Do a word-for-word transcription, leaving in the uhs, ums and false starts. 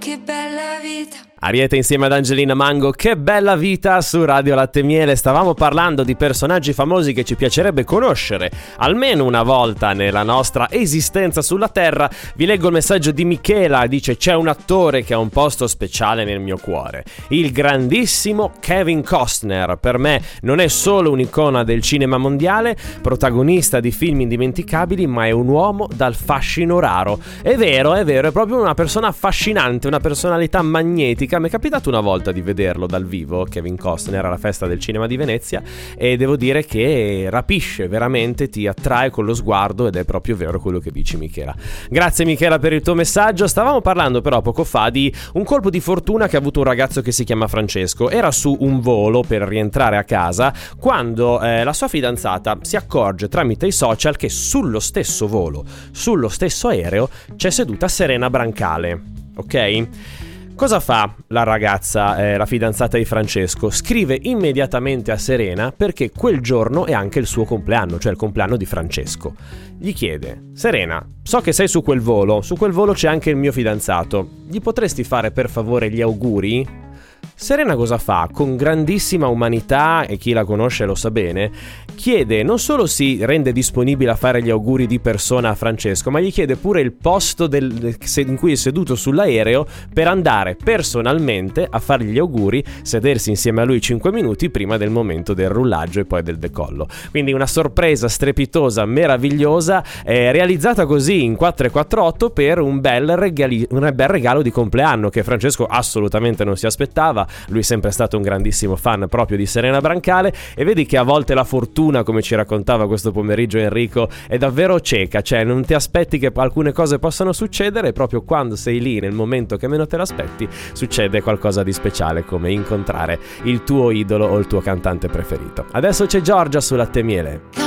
che bella vita. Ariete insieme ad Angelina Mango, che bella vita su Radio Latte e Miele. Stavamo parlando di personaggi famosi che ci piacerebbe conoscere almeno una volta nella nostra esistenza sulla Terra. Vi leggo il messaggio di Michela, dice: c'è un attore che ha un posto speciale nel mio cuore, il grandissimo Kevin Costner. Per me non è solo un'icona del cinema mondiale, protagonista di film indimenticabili, ma è un uomo dal fascino raro. È vero, è vero, è proprio una persona affascinante, una personalità magnetica. Mi è capitato una volta di vederlo dal vivo, Kevin Costner, alla festa del cinema di Venezia, e devo dire che rapisce veramente, ti attrae con lo sguardo, ed è proprio vero quello che dici, Michela. Grazie Michela per il tuo messaggio. Stavamo parlando però poco fa di un colpo di fortuna che ha avuto un ragazzo che si chiama Francesco. Era su un volo per rientrare a casa quando eh, la sua fidanzata si accorge tramite i social che sullo stesso volo, sullo stesso aereo, c'è seduta Serena Brancale, ok? Cosa fa la ragazza, eh, la fidanzata di Francesco? Scrive immediatamente a Serena perché quel giorno è anche il suo compleanno, cioè il compleanno di Francesco. Gli chiede: Serena, so che sei su quel volo, su quel volo c'è anche il mio fidanzato, gli potresti fare per favore gli auguri? Serena cosa fa? Con grandissima umanità, e chi la conosce lo sa bene, chiede, non solo si rende disponibile a fare gli auguri di persona a Francesco, ma gli chiede pure il posto del, in cui è seduto sull'aereo per andare personalmente a fargli gli auguri, sedersi insieme a lui cinque minuti prima del momento del rullaggio e poi del decollo. Quindi una sorpresa strepitosa, meravigliosa, eh, realizzata così in quattro e quattro otto per un bel, regali, un bel regalo di compleanno che Francesco assolutamente non si aspettava. Lui è sempre stato un grandissimo fan proprio di Serena Brancale, e vedi che a volte la fortuna, come ci raccontava questo pomeriggio Enrico, è davvero cieca, cioè non ti aspetti che alcune cose possano succedere, e proprio quando sei lì nel momento che meno te l'aspetti succede qualcosa di speciale, come incontrare il tuo idolo o il tuo cantante preferito. Adesso c'è Giorgia su Latte e Miele.